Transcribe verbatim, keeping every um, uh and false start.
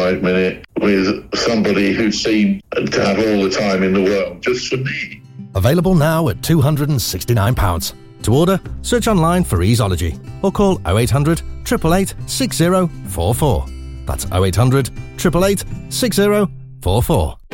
forty-five minute with somebody who seemed to have all the time in the world just for me. Available now at two hundred sixty-nine pounds. To order, search online for Easeology or call oh eight hundred, eight eight eight, six oh four four. That's oh eight hundred, eight eight eight, six oh four four.